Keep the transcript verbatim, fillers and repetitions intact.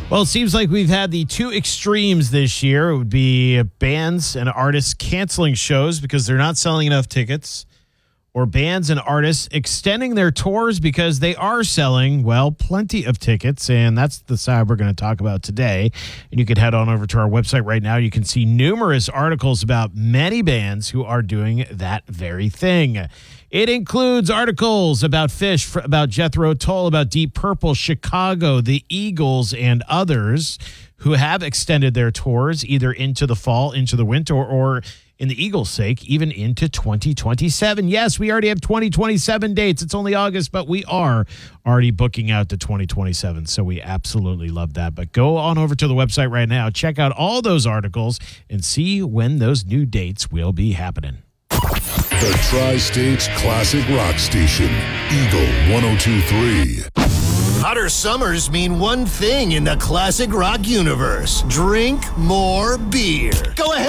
Well, it seems like we've had the two extremes this year. It would be bands and artists canceling shows because they're not selling enough tickets, or bands and artists extending their tours because they are selling, well, plenty of tickets. And that's the side we're going to talk about today. And you can head on over to our website right now. You can see numerous articles about many bands who are doing that very thing. It includes articles about Phish, about Jethro Tull, about Deep Purple, Chicago, the Eagles, and others who have extended their tours either into the fall, into the winter, or in the Eagles' sake, even into twenty twenty-seven. Yes, we already have twenty twenty-seven dates. It's only August, but we are already booking out to twenty twenty-seven, so we absolutely love that. But go on over to the website right now, check out all those articles, and see when those new dates will be happening. The Tri-States Classic Rock Station, Eagle one oh two point three. Hotter summers mean one thing in the classic rock universe. Drink more beer. Go ahead.